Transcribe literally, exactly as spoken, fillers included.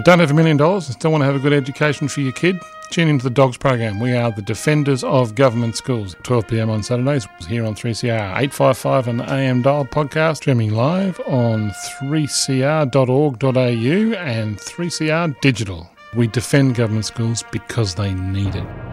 Don't have a million dollars and still want to have a good education for your kid? Tune into the Dogs program. We are the defenders of government schools. twelve p m on Saturdays here on three C R. eight fifty-five on the A M dial podcast. Streaming live on three c r dot org dot a u and three C R Digital. We defend government schools because they need it.